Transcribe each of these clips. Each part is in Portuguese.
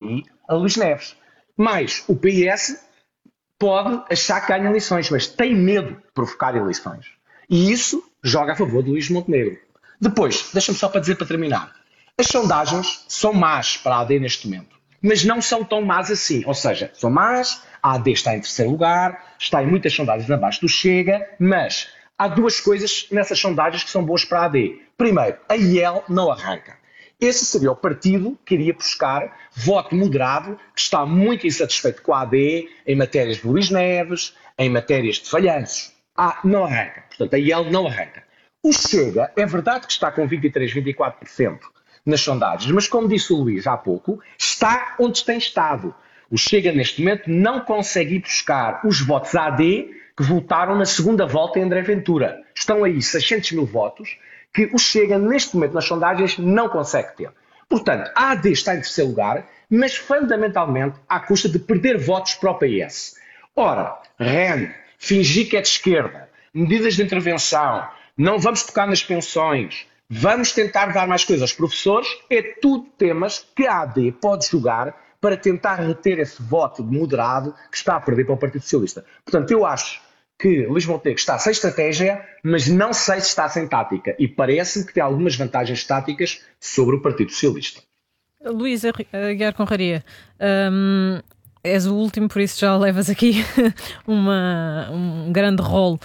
ali a Luís Neves. Mas o PS pode achar que ganha eleições, mas tem medo de provocar eleições. E isso joga a favor de Luís Montenegro. Depois, deixa-me só para dizer para terminar. As sondagens são más para a AD neste momento, mas não são tão más assim. Ou seja, são más, a AD está em terceiro lugar, está em muitas sondagens abaixo do Chega, mas há duas coisas nessas sondagens que são boas para a AD. Primeiro, a IEL não arranca. Esse seria o partido que iria buscar voto moderado, que está muito insatisfeito com a AD, em matérias de Luís Neves, em matérias de falhanços. Não arranca. Portanto, a IEL não arranca. O Chega, é verdade que está com 23, 24% nas sondagens, mas como disse o Luís há pouco, está onde tem estado. O Chega, neste momento, não consegue ir buscar os votos AD que votaram na segunda volta em André Ventura. Estão aí 600 mil votos que o Chega, neste momento, nas sondagens, não consegue ter. Portanto, a AD está em terceiro lugar, mas fundamentalmente à custa de perder votos para o PS. Ora, REN, fingir que é de esquerda, medidas de intervenção, não vamos tocar nas pensões, vamos tentar dar mais coisas aos professores, é tudo temas que a AD pode jogar para tentar reter esse voto moderado que está a perder para o Partido Socialista. Portanto, eu acho que Luís Montenegro está sem estratégia, mas não sei se está sem tática. E parece-me que tem algumas vantagens táticas sobre o Partido Socialista. Luís Aguiar Conraria, és o último, por isso já levas aqui um grande rol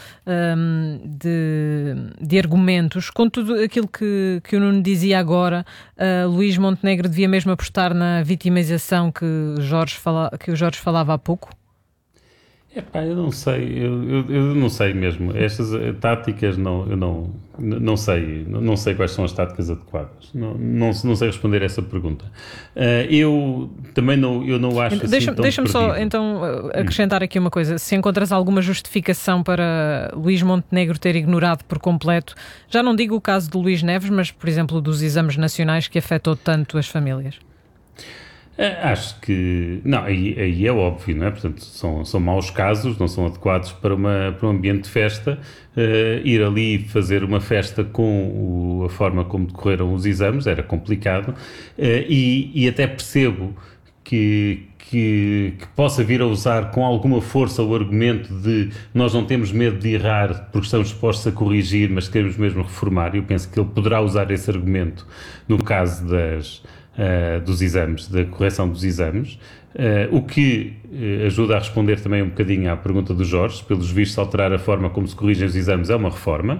de argumentos. Com tudo aquilo que o Nuno dizia agora, Luís Montenegro devia mesmo apostar na vitimização que o Jorge falava há pouco? Eu não sei, eu não sei mesmo. Estas táticas, eu não sei quais são as táticas adequadas. Não sei responder a essa pergunta. Eu também não acho assim tão Deixa-me só então acrescentar aqui uma coisa. Se encontras alguma justificação para Luís Montenegro ter ignorado por completo, já não digo o caso de Luís Neves, mas, por exemplo, dos exames nacionais que afetou tanto as famílias. Acho que... Não, aí é óbvio, não é? Portanto, são maus casos, não são adequados para um ambiente de festa. Ir ali fazer uma festa com a forma como decorreram os exames era complicado. E até percebo que possa vir a usar com alguma força o argumento de nós não temos medo de errar porque estamos dispostos a corrigir, mas queremos mesmo reformar. Eu penso que ele poderá usar esse argumento no caso dos exames, da correção dos exames, o que ajuda a responder também um bocadinho à pergunta do Jorge. Pelos vistos, alterar a forma como se corrigem os exames é uma reforma.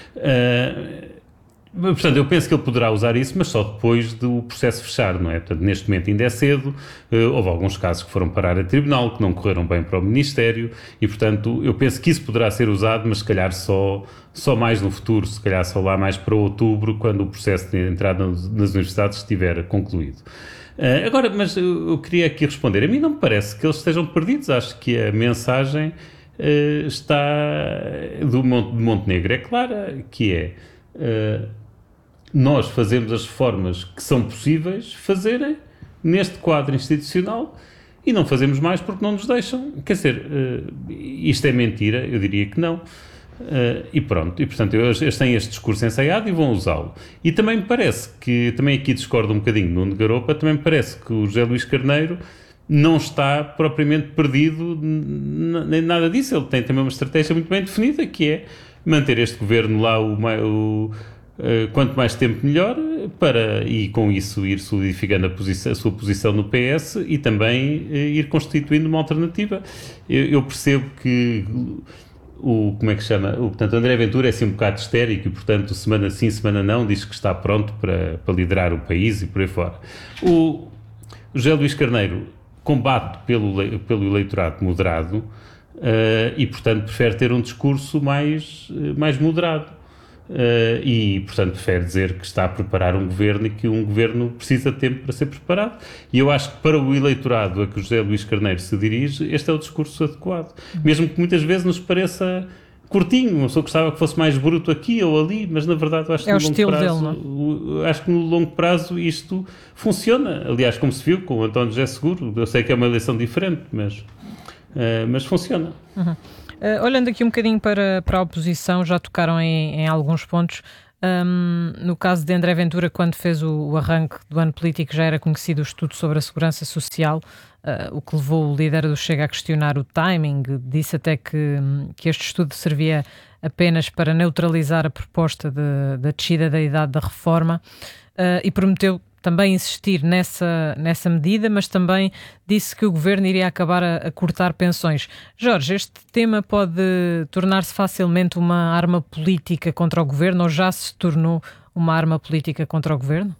Portanto, eu penso que ele poderá usar isso, mas só depois do processo fechar, não é? Portanto, neste momento ainda é cedo, houve alguns casos que foram parar a tribunal, que não correram bem para o Ministério, e portanto, eu penso que isso poderá ser usado, mas se calhar só mais no futuro, se calhar só lá mais para outubro, quando o processo de entrada nas universidades estiver concluído. Agora, mas eu queria aqui responder, a mim não me parece que eles estejam perdidos, acho que a mensagem do Montenegro é clara, que é... nós fazemos as reformas que são possíveis fazerem neste quadro institucional e não fazemos mais porque não nos deixam. Quer dizer, isto é mentira? Eu diria que não. E pronto, e portanto eles têm este discurso ensaiado e vão usá-lo. E também me parece que, também aqui discordo um bocadinho no Nuno Garopa, também me parece que o José Luís Carneiro não está propriamente perdido nem nada disso. Ele tem também uma estratégia muito bem definida, que é manter este governo lá quanto mais tempo melhor, e com isso ir solidificando a sua posição no PS e também ir constituindo uma alternativa. Eu percebo que como é que chama? Portanto, André Ventura é assim um bocado histérico e, portanto, semana sim, semana não, diz que está pronto para liderar o país e por aí fora. O José Luís Carneiro combate pelo eleitorado moderado e, portanto, prefere ter um discurso mais moderado. E, portanto, prefere dizer que está a preparar um governo e que um governo precisa de tempo para ser preparado. E eu acho que para o eleitorado a que o José Luís Carneiro se dirige, este é o discurso adequado. Mesmo que muitas vezes nos pareça curtinho, eu só gostava que fosse mais bruto aqui ou ali, mas na verdade eu acho que no longo prazo, dele, acho que no longo prazo isto funciona. Aliás, como se viu com o António José Seguro, eu sei que é uma eleição diferente, mas funciona. Olhando aqui um bocadinho para a oposição, já tocaram em alguns pontos. No caso de André Ventura, quando fez o arranque do ano político, já era conhecido o estudo sobre a segurança social, o que levou o líder do Chega a questionar o timing. Disse até que este estudo servia apenas para neutralizar a proposta da descida da idade da reforma, e prometeu também insistir nessa medida, mas também disse que o governo iria acabar a cortar pensões. Jorge, este tema pode tornar-se facilmente uma arma política contra o governo, ou já se tornou uma arma política contra o governo?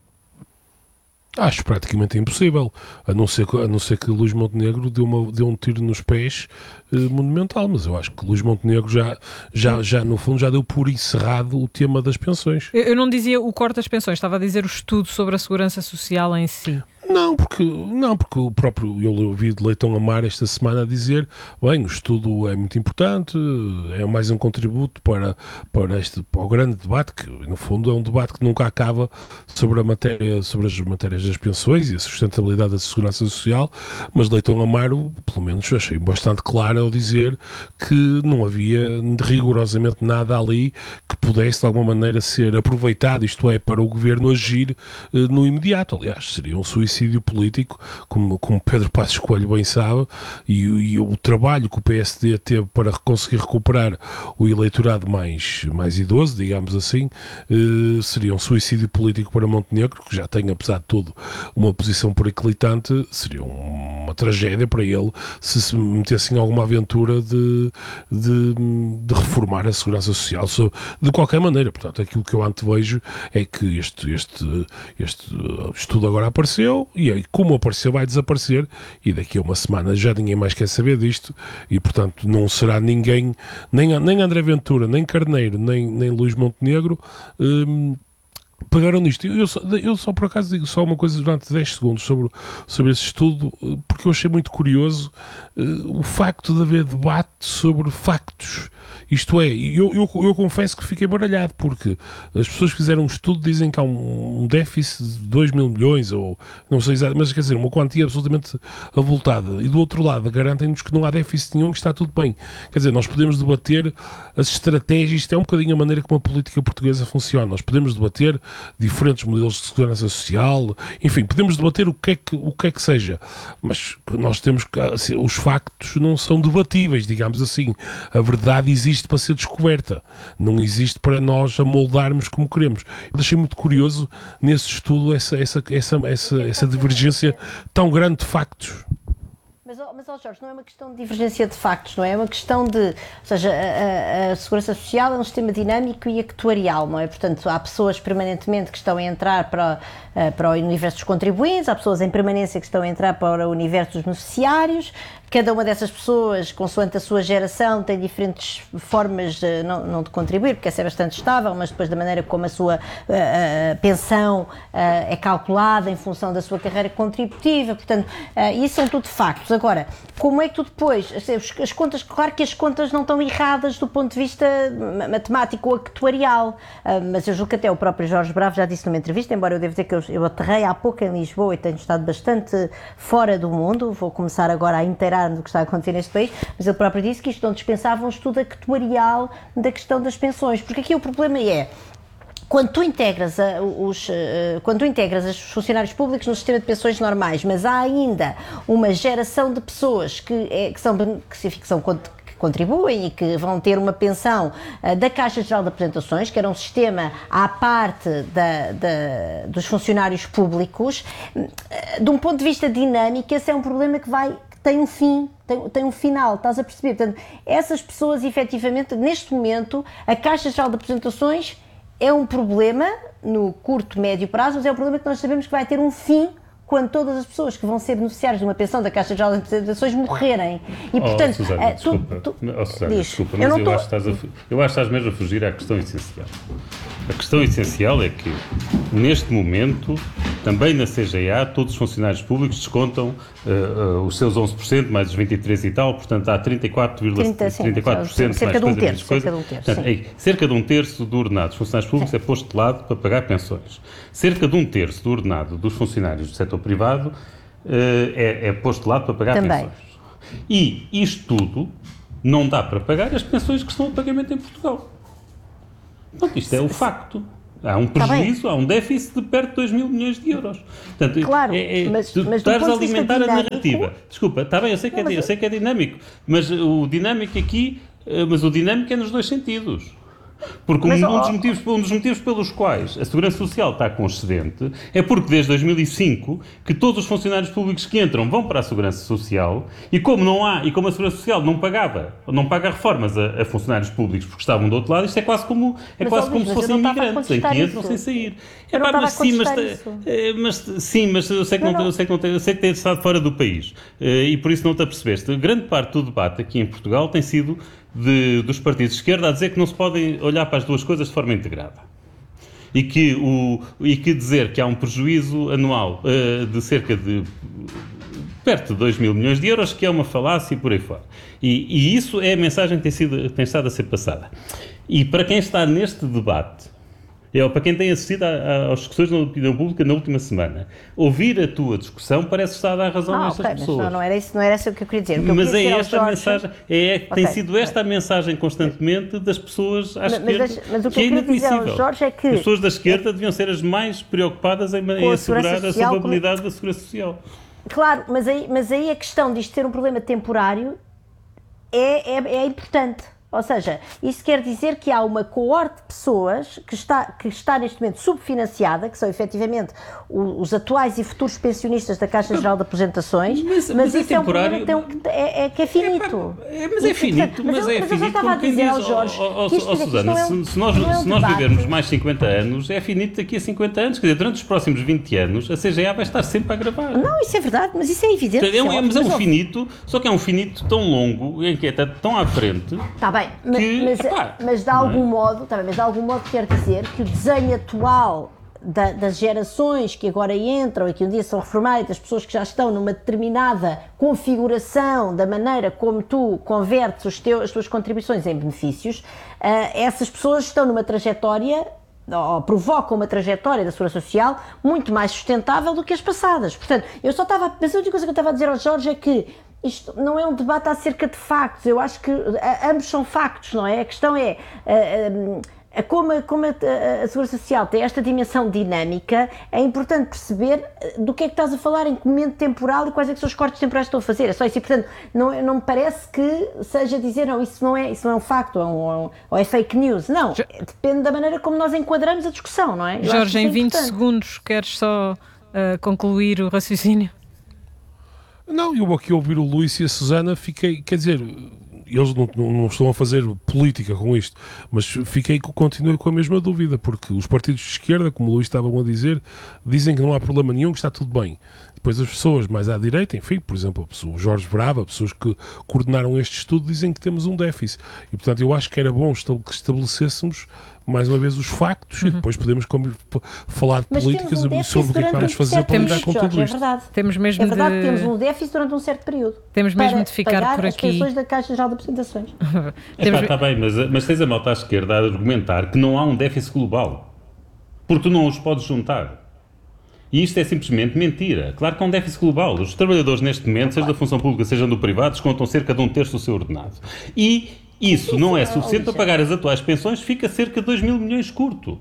Acho praticamente impossível, a não ser que Luís Montenegro deu um tiro nos pés monumental, mas eu acho que Luís Montenegro já no fundo já deu por encerrado o tema das pensões. Eu não dizia o corte das pensões, estava a dizer o estudo sobre a segurança social em si. Não, porque o próprio, eu ouvi de Leitão Amar esta semana a dizer, bem, o estudo é muito importante, é mais um contributo para o grande debate, que no fundo é um debate que nunca acaba sobre as matérias das pensões e a sustentabilidade da segurança social, mas Leitão Amaro, pelo menos achei bastante claro ao dizer que não havia rigorosamente nada ali que pudesse de alguma maneira ser aproveitado, isto é, para o governo agir no imediato. Aliás, seria um suicídio político, como Pedro Passos Coelho bem sabe, e o trabalho que o PSD teve para conseguir recuperar o eleitorado mais idoso, digamos assim, seria um suicídio político para Montenegro, que já tem, apesar de tudo, uma posição periclitante. Seria uma tragédia para ele se metesse em alguma aventura de reformar a segurança social de qualquer maneira. Portanto, aquilo que eu antevejo é que este estudo agora apareceu, e aí, como apareceu, vai desaparecer, e daqui a uma semana já ninguém mais quer saber disto, e portanto não será ninguém, nem André Ventura, nem Carneiro, nem Luís Montenegro pegaram nisto. Eu só por acaso digo só uma coisa durante 10 segundos sobre esse estudo, porque eu achei muito curioso o facto de haver debate sobre factos. Isto é, eu confesso que fiquei baralhado, porque as pessoas que fizeram um estudo dizem que há um déficit de 2 mil milhões, ou não sei exatamente, mas quer dizer, uma quantia absolutamente avultada, e do outro lado garantem-nos que não há déficit nenhum, que está tudo bem. Quer dizer, nós podemos debater as estratégias, isto é um bocadinho a maneira como a política portuguesa funciona, nós podemos debater diferentes modelos de segurança social, enfim, podemos debater o que é que seja, mas nós temos que, assim, os factos não são debatíveis, digamos assim. A verdade existe para ser descoberta, não existe para nós amoldarmos como queremos. Eu achei muito curioso nesse estudo essa divergência tão grande de factos. Mas Jorge, não é uma questão de divergência de factos, não é? É uma questão de, ou seja, a segurança social é um sistema dinâmico e actuarial, não é? Portanto, há pessoas permanentemente que estão a entrar para o universo dos contribuintes, há pessoas em permanência que estão a entrar para o universo dos beneficiários. Cada uma dessas pessoas, consoante a sua geração, tem diferentes formas não de contribuir, porque essa é bastante estável, mas depois da maneira como a sua pensão é calculada em função da sua carreira contributiva. Portanto, isso são tudo factos. Agora, como é que tu depois, as contas, claro que as contas não estão erradas do ponto de vista matemático ou actuarial, mas eu julgo que até o próprio Jorge Bravo já disse numa entrevista, embora eu devo dizer que eu aterrei há pouco em Lisboa e tenho estado bastante fora do mundo, vou começar agora a inteirar do que está a acontecer neste país, mas ele próprio disse que isto não dispensava um estudo actuarial da questão das pensões, porque aqui o problema é, quando tu integras os funcionários públicos no sistema de pensões normais, mas há ainda uma geração de pessoas que contribuem e que vão ter uma pensão da Caixa Geral de Apresentações, que era um sistema à parte dos funcionários públicos. De um ponto de vista dinâmico, esse é um problema que tem um fim, tem um final, estás a perceber? Portanto, essas pessoas, efetivamente, neste momento, a Caixa Geral de Apresentações é um problema no curto, médio prazo, mas é um problema que nós sabemos que vai ter um fim quando todas as pessoas que vão ser beneficiários de uma pensão da Caixa Geral de Apresentações morrerem. E, portanto, Susana, desculpa, mas eu acho que estás mesmo a fugir à questão essencial. A questão essencial é que, neste momento, também na CGA, todos os funcionários públicos descontam os seus 11%, mais os 23% e tal, portanto há 34% cerca de um terço. Cerca de um terço do ordenado dos funcionários públicos é posto de lado para pagar pensões. Cerca de um terço do ordenado dos funcionários do setor privado é posto de lado para pagar pensões. E isto tudo não dá para pagar as pensões que estão a pagamento em Portugal. Pronto, isto é o facto. Há um prejuízo, há um déficit de perto de 2 mil milhões de euros. Portanto, claro, tu estás a alimentar a narrativa. Desculpa, está bem, eu sei que é dinâmico, mas o dinâmico aqui, mas o dinâmico é nos dois sentidos. Porque um dos motivos pelos quais a Segurança Social está com excedente é porque desde 2005 que todos os funcionários públicos que entram vão para a Segurança Social e como a Segurança Social não paga reformas a funcionários públicos porque estavam do outro lado, isto é quase como se fossem imigrantes, em que entram sem sair. Mas eu sei que tem estado fora do país e por isso não te apercebeste. Grande parte do debate aqui em Portugal tem sido dos partidos de esquerda a dizer que não se podem olhar para as duas coisas de forma integrada. E que dizer que há um prejuízo anual de cerca de perto de 2 mil milhões de euros, que é uma falácia e por aí fora. E isso é a mensagem que tem estado a ser passada. E para quem está neste debate, para quem tem assistido às discussões na opinião pública na última semana, ouvir a tua discussão parece estar a dar razão a estas pessoas. Não era isso que eu queria dizer. Mas é esta a mensagem, tem sido esta a mensagem constantemente das pessoas à esquerda, mas o que é inadmissível. Jorge, é que as pessoas da esquerda deviam ser as mais preocupadas em assegurar a salvabilidade da Segurança Social. Claro, mas aí a questão de isto ser um problema temporário é importante. Ou seja, isso quer dizer que há uma coorte de pessoas que está neste momento subfinanciada, que são efetivamente os atuais e futuros pensionistas da Caixa Geral de Aposentações, mas isso é um problema que é finito. Mas é finito, como quem diz, Susana, se nós vivermos mais 50 anos, é finito daqui a 50 anos, quer dizer, durante os próximos 20 anos, a CGA vai estar sempre a gravar. Não, isso é verdade, mas isso é evidente. Mas é um finito, só que é um finito tão longo, em que é tão à frente... Está bem. Mas de algum modo quer dizer que o desenho atual das gerações que agora entram e que um dia são reformadas, das pessoas que já estão numa determinada configuração da maneira como tu convertes as tuas contribuições em benefícios, essas pessoas estão numa trajetória ou provocam uma trajetória da Segurança Social muito mais sustentável do que as passadas. Portanto, mas a única coisa que eu estava a dizer ao Jorge é que isto não é um debate acerca de factos, eu acho que ambos são factos, não é? A questão é como a Segurança Social tem esta dimensão dinâmica, é importante perceber do que é que estás a falar, em que momento temporal e quais é que são os cortes temporais que estão a fazer. É só isso, e portanto não me parece que seja dizer não, isso não é um facto ou é fake news, não, depende da maneira como nós enquadramos a discussão, não é? Jorge, em 20 segundos queres só concluir o raciocínio? Não, eu aqui a ouvir o Luís e a Susana fiquei, quer dizer, eles não estão a fazer política com isto, mas continuei com a mesma dúvida, porque os partidos de esquerda, como o Luís estava a dizer, dizem que não há problema nenhum, que está tudo bem. Depois as pessoas mais à direita, enfim, por exemplo, o Jorge Brava, pessoas que coordenaram este estudo, dizem que temos um déficit. E, portanto, eu acho que era bom que estabelecêssemos mais uma vez os factos e depois podemos falar de políticas sobre o que é que vamos fazer para lidar com tudo isto. É verdade. Temos mesmo temos um déficit durante um certo período. Temos mesmo de ficar por aqui. As pensões da Caixa Geral de Aposentações. Está bem, mas tens a malta à esquerda a argumentar que não há um déficit global, porque tu não os podes juntar. E isto é simplesmente mentira. Claro que há um déficit global. Os trabalhadores neste momento, seja da função pública, seja do privado, descontam cerca de 1/3 do seu ordenado. E isso não é suficiente para pagar as atuais pensões, fica cerca de 2 mil milhões curto.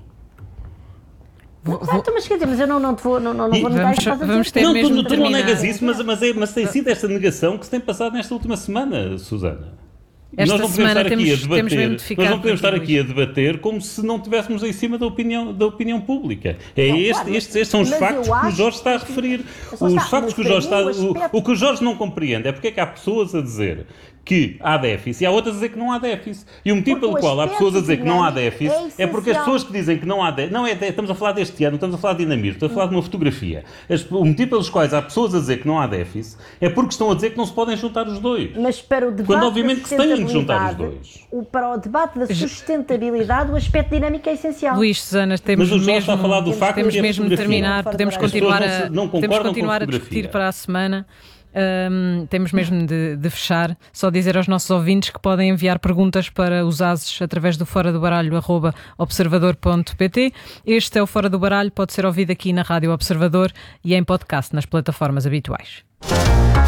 Mas quer dizer, mas eu não vou negar isso. Tu não negas isso, mas tem sido esta negação que se tem passado nesta última semana, Susana. Esta nós não podemos estar aqui a debater, nós não podemos estar aqui a debater como se não estivéssemos em cima da opinião pública. Estes são os factos que o Jorge está a referir. Os factos que o Jorge está... O que o Jorge não compreende é porque é que há pessoas a dizer que há déficit e há outras a dizer que não há déficit. E o motivo pelo qual há pessoas a dizer que não há déficit é porque as pessoas que dizem que não há déficit... estamos a falar deste ano, estamos a falar de dinamismo, estamos a falar de uma fotografia. O motivo pelos quais há pessoas a dizer que não há déficit é porque estão a dizer que não se podem juntar os dois. Mas para o debate quando obviamente que se têm de juntar os dois. Para o debate da sustentabilidade, o aspecto dinâmico é essencial. Luís, Susana, temos mesmo, a falar do facto temos mesmo de terminar, podemos continuar a discutir para a semana. Temos mesmo de fechar. Só dizer aos nossos ouvintes que podem enviar perguntas para os ases através do foradobaralho@observador.pt. Este é o Fora do Baralho, pode ser ouvido aqui na Rádio Observador e em podcast nas plataformas habituais.